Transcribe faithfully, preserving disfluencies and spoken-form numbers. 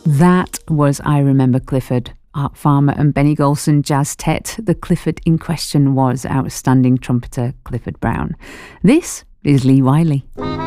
That was I Remember Clifford. Art Farmer and Benny Golson jazz tet. The Clifford in question was outstanding trumpeter Clifford Brown. This is Lee Wiley.